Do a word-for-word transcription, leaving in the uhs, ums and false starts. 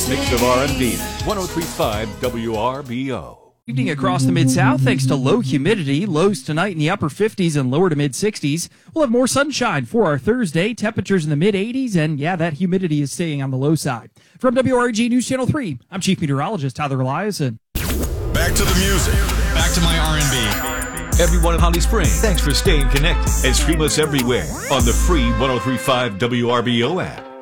best mix of R and B. one oh three point five W R B O. Evening across the Mid-South thanks to low humidity. Lows tonight in the upper fifties and lower to mid-sixties. We'll have more sunshine for our Thursday. Temperatures in the mid-eighties, and yeah, that humidity is staying on the low side. From W R G News Channel three, I'm Chief Meteorologist Tyler Eliason. Back to the music. Back to my R and B. Everyone in Holly Springs, thanks for staying connected. And stream us everywhere on the free one oh three point five W R B O app.